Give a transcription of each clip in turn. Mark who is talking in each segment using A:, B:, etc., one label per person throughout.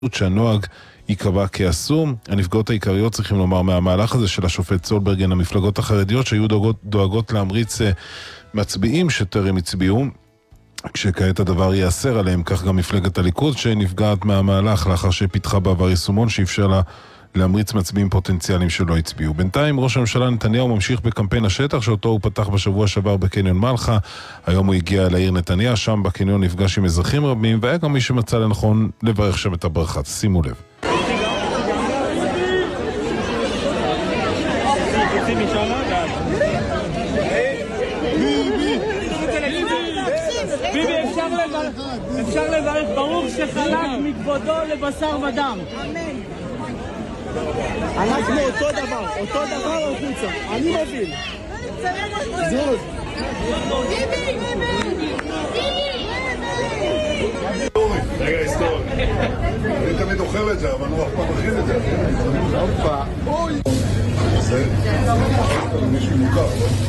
A: שהנוהג ייקבע כאסור. הנפגעות העיקריות צריכים לומר מהמהלך הזה של השופט סולברגן, המפלגות החרדיות שהיו דואגות להמריץ מצביעים שטרם הצביעו, כשכעת הדבר ייאסר עליהם, כך גם מפלגת הליכוד שנפגעת מהמהלך לאחר שפיתחה בעבר יישומון שאפשר לה להמריץ מצביעים פוטנציאליים שלא הצביעו. בינתיים ראש הממשלה נתניהו ממשיך בקמפיין השטח שאותו הוא פתח בשבוע שעבר בקניון מלחה. היום הוא הגיע לעיר נתניה, שם בקניון נפגש עם אזרחים רבים, והיה גם מי שמצא לנכון לברך שם את הברכה. שימו לב.
B: אפשר לברך ברוך שחלק מכבודו לבשר ודם. אנחנו אותו דבר החוצה. אני מוביל. זוז.
C: רגע היסטורי. אני תמיד אוכל את זה, אבל הוא אף פעם מכין את זה. הופה. אוי. זה מישהו מוכר.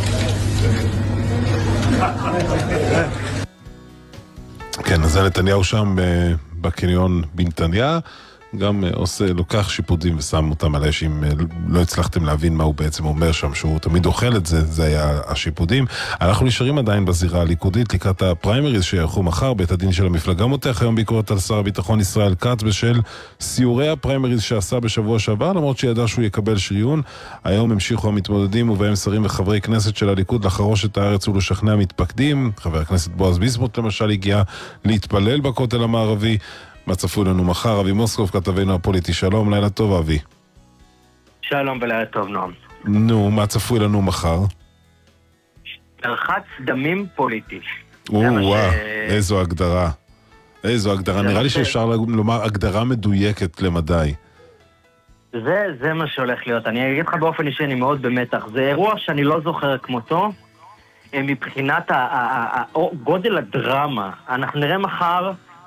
A: כן, אז נתניהו שם בקניון בנתניה, גם לוקח שיפודים ושם אותם על אש. אם לא הצלחתם להבין מה הוא בעצם אומר שם, שהוא תמיד אוכל את זה, זה היה השיפודים. אנחנו נשארים עדיין בזירה הליכודית לקראת הפריימריז שיערכו מחר. בית הדין של המפלגה מותח היום ביקורת על שר הביטחון ישראל כץ בשל סיורי הפריימריז שעשה בשבוע שעבר, למרות שידע שהוא יקבל שריון. היום המשיכו המתמודדים ובהם שרים וחברי כנסת של הליכוד לחרוש את הארץ ולשכנע מתפקדים. חבר הכנסת בועז ביסמוט למשל הגיע להתפלל בכותל המערבי. מה צפוי לנו מחר? אבי מוסקוב, כתבנו הפוליטי. שלום, לילה טוב אבי.
D: שלום ולילה טוב נועם.
A: נו, מה צפוי לנו מחר?
D: מרחץ דמים פוליטי.
A: וואו, איזו הגדרה. איזו הגדרה. נראה לי שאפשר לומר הגדרה מדויקת למדי.
D: זה מה שהולך להיות. אני אגיד לך באופן אישי, אני מאוד במתח. זה אירוע שאני לא זוכר כמותו. מבחינת גודל הדרמה. אנחנו נראה מחר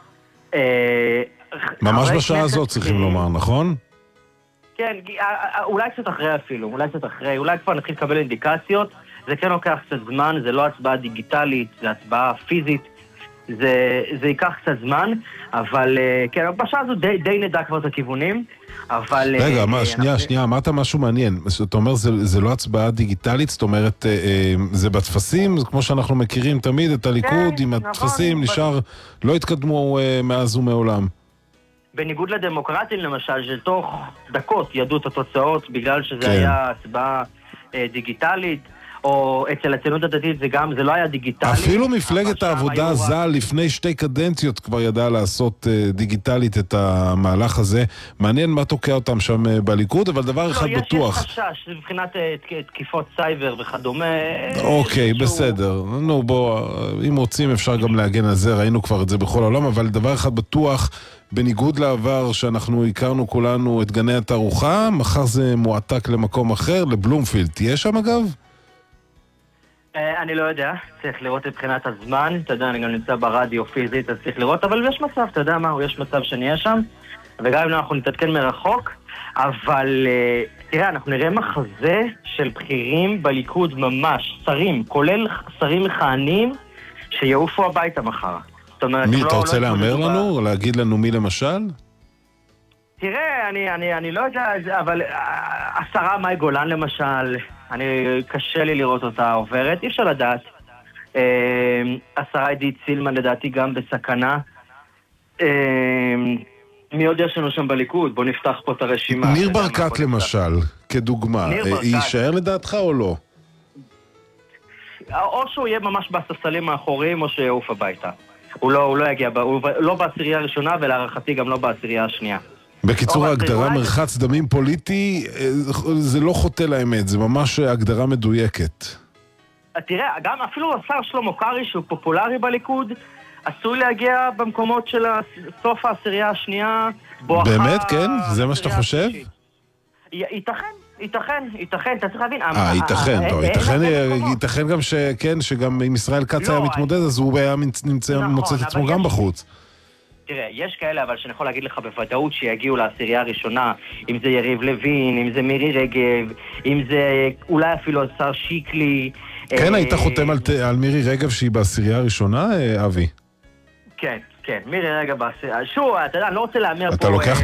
A: ממש בשעה הזאת צריכים לומר, נכון?
D: כן, אולי קצת אחרי אפילו, אולי כבר נתחיל לקבל אינדיקציות. זה כן לוקח קצת זמן, זה לא הצבעה דיגיטלית, זה הצבעה פיזית, זה ייקח קצת זמן, אבל כן, בשעה הזאת די נדע כבר את הכיוונים, אבל...
A: רגע, שנייה, אמרת משהו מעניין. זאת אומרת, זה לא הצבעה דיגיטלית, זאת אומרת, זה בתפסים, כמו שאנחנו מכירים תמיד את הליכוד, עם התפסים נשאר, לא התקדמו מאז ומעולם.
D: בניגוד לדמוקרטים למשל, שתוך דקות ידעו את התוצאות, בגלל שזה היה הצבעה דיגיטלית, או אצל הציונות הדתית זה לא היה דיגיטלי. אפילו
A: מפלגת העבודה ז"ל לפני 2 קדנציות כבר ידעה לעשות דיגיטלית את המהלך הזה. מעניין מה תוקע אותם שם בליכוד, אבל דבר אחד בטוח.
D: יש חשש מבחינת תקיפות סייבר וכדומה.
A: אוקיי, בסדר. נו בוא, אם רוצים אפשר גם להגן על זה, ראינו כבר את זה בכל העולם, אבל דבר אחד בטוח, בניגוד לעבר שאנחנו הכרנו כולנו את גני התערוכה, מחר זה מועתק למקום אחר, לבלומפילד. תהיה שם אגב?
D: אני לא יודע, צריך לראות מבחינת הזמן, אתה יודע, אני גם נמצא ברדיו פיזית, אז צריך לראות, אבל יש מצב, אתה יודע מה, יש מצב שנהיה שם, וגם אם אנחנו נתעדכן מרחוק, אבל תראה, אנחנו נראה מחזה של בכירים בליכוד ממש, שרים, כולל שרים מכהנים, שיעופו הביתה מחר.
A: מי, אתה רוצה לאמר לנו, או להגיד לנו מי למשל?
D: תראה, אני לא יודע, אבל השרה מאי גולן למשל, קשה לי לראות אותה עוברת, אי אפשר לדעת. השרה עידית סילמן לדעתי גם בסכנה. מי עוד יש לנו שם בליכוד? בוא נפתח פה את הרשימה.
A: ניר ברקת למשל, כדוגמה, יישאר לדעתך או לא?
D: או שהוא יהיה ממש בספסלים האחוריים או שיעוף הביתה. הוא לא יגיע, הוא לא בעשירייה הראשונה ולהערכתי גם לא בעשירייה השנייה.
A: בקיצור, ההגדרה מרחץ דמים פוליטי, זה לא חוטא לאמת, זה ממש הגדרה מדויקת.
D: תראה, גם אפילו השר שלמה קרעי, שהוא פופולרי בליכוד, עשוי להגיע במקומות של סוף העשירייה השנייה,
A: באמת, כן? זה מה שאתה חושב?
D: ייתכן, אתה צריך להבין.
A: ייתכן גם שגם אם ישראל כץ היה מתמודד, אז הוא היה מוצא את עצמו גם בחוץ.
D: תראה, יש כאלה אבל שאני יכול להגיד לך בוודאות שיגיעו לעשירייה הראשונה, אם זה יריב לוין, אם זה מירי רגב, אם זה אולי אפילו השר שיקלי.
A: כן, היית חותם על מירי רגב שהיא בעשירייה הראשונה, אבי?
D: כן, כן, מירי רגב, שוב, אתה יודע, אני לא רוצה להמר פה...
A: אתה לוקח